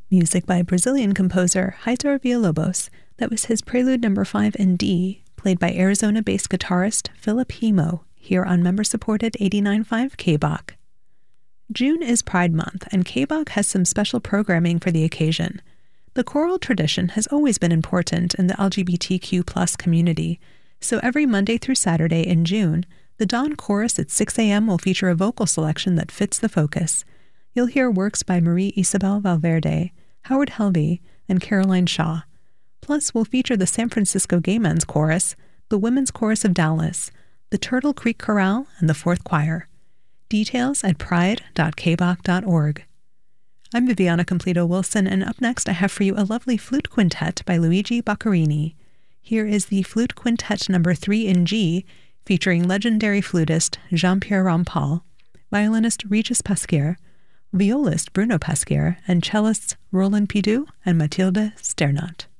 Music by Brazilian composer Heitor Villa-Lobos. That was his Prelude No. 5 in D, played by Arizona-based guitarist Philip Hemo, here on member-supported 89.5 KBOK. June is Pride Month, and KBOK has some special programming for the occasion. The choral tradition has always been important in the LGBTQ+ community, so every Monday through Saturday in June, the Dawn Chorus at 6 a.m. will feature a vocal selection that fits the focus. You'll hear works by Marie Isabel Valverde, Howard Helby, and Caroline Shaw. Plus, we'll feature the San Francisco Gay Men's Chorus, the Women's Chorus of Dallas, the Turtle Creek Chorale, and the Fourth Choir. Details at pride.kbok.org. I'm Viviana Completo-Wilson, and up next I have for you a lovely flute quintet by Luigi Boccherini. Here is the Flute Quintet No. 3 in G, featuring legendary flutist Jean-Pierre Rampal, violinist Regis Pasquier, violist Bruno Pasquier, and cellists Roland Pidou and Mathilde Sternat.